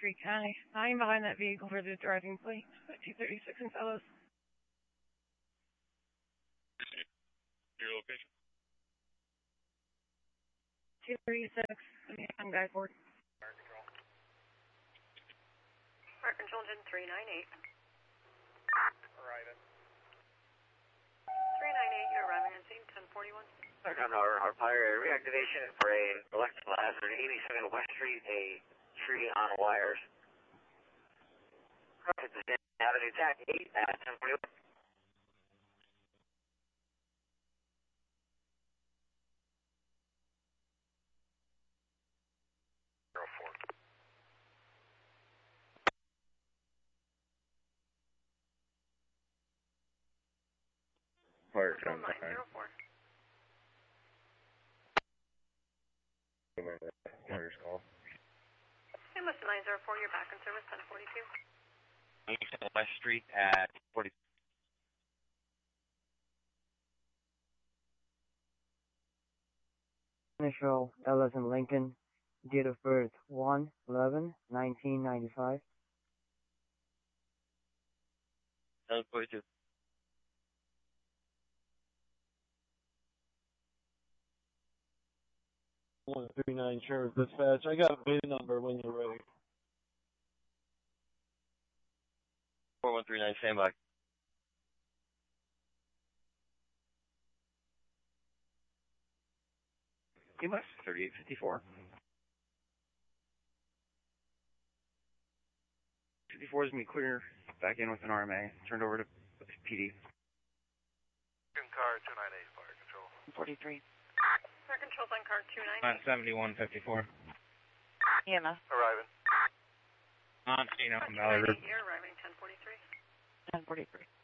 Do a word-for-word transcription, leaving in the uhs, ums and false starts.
Street County. I'm behind that vehicle for the driving plate at two thirty-six in Fellows. Your location? two thirty-six, I'm Guy Ford. Fire control. Fire control, engine three nine eight. Arriving. three nine eight, you're arriving on scene, ten forty-one. Second our, our fire reactivation for a electrical hazard, eighty-seven West Street, a tree on wires. It's the Avenue T A C eight at ten forty-one. Zero four. Fire Control comes nine zero four. Fire's call. Hey, Mister nine zero four, you're back in service, ten forty-two. eighty-seven West Street at forty. Initial L as in Lincoln, date of birth one eleven nineteen ninety-five. ten forty-two. one three nine Sheriff Dispatch. I got a V I N number when you're ready. four one three nine, standby. He must thirty-eight fifty-four. fifty-four is going to be clear. Back in with an R M A. Turned over to P D. Car two nine eight, fire control. forty-three. Fire control's on car two nine eight. seventy-one fifty-four. E M S. Arriving. On scene out in Valley Road. You're arriving ten forty-three. ten forty-three.